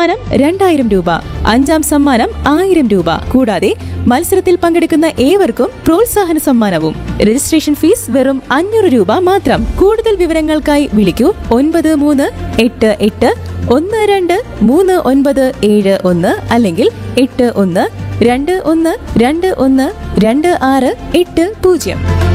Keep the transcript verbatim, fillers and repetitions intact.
സമ്മാനം രണ്ടായിരം രൂപ, അഞ്ചാം സമ്മാനം ആയിരം രൂപ. കൂടാതെ മത്സരത്തിൽ പങ്കെടുക്കുന്ന ഏവർക്കും പ്രോത്സാഹന സമ്മാനവും. രജിസ്ട്രേഷൻ ഫീസ് വെറും അഞ്ഞൂറ് രൂപ മാത്രം. കൂടുതൽ വിവരങ്ങൾക്കായി വിളിക്കൂ ഒൻപത് മൂന്ന് എട്ട് എട്ട് ഒന്ന് രണ്ട് മൂന്ന് ഒൻപത് ഏഴ് ഒന്ന് അല്ലെങ്കിൽ എട്ട് ഒന്ന് രണ്ട് ഒന്ന് രണ്ട് ഒന്ന് രണ്ട് ആറ് എട്ട് പൂജ്യം.